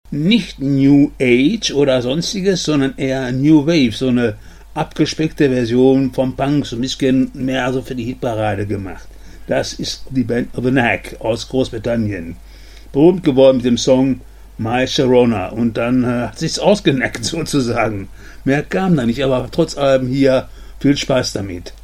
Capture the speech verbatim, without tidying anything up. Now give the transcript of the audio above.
nicht New Age oder sonstiges, sondern eher New Wave, so eine abgespeckte Version vom Punk, so ein bisschen mehr so für die Hitparade gemacht. Das ist die Band The Knack aus Großbritannien. Berühmt geworden mit dem Song My Sharona, und dann äh, hat sich's ausgenackt sozusagen. Mehr kam da nicht, aber trotz allem hier viel Spaß damit.